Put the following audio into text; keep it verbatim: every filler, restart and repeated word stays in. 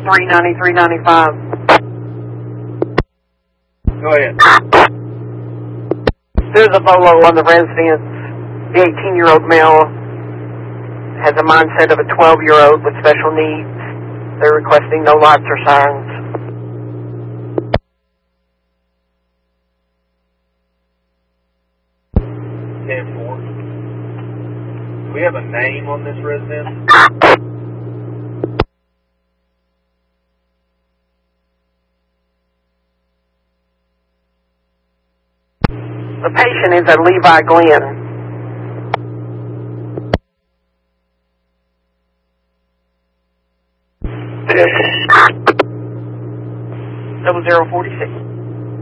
three ninety-three ninety-five. Go ahead. There's a bolo on the residence. The eighteen-year-old male has a mindset of a twelve-year-old with special needs. They're requesting no lights or sirens. ten four. Do we have a name on this residence? The patient is a Levi Glenn. Double zero forty six.